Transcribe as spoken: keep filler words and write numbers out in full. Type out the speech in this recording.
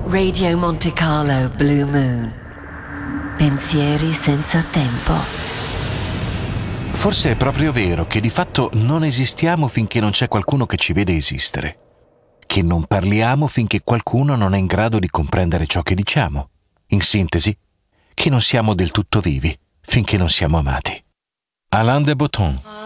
Radio Monte Carlo Blue Moon. Pensieri senza tempo. Forse è proprio vero che di fatto non esistiamo finché non c'è qualcuno che ci vede esistere. Che non parliamo finché qualcuno non è in grado di comprendere ciò che diciamo. In sintesi, che non siamo del tutto vivi finché non siamo amati. Alain de Botton.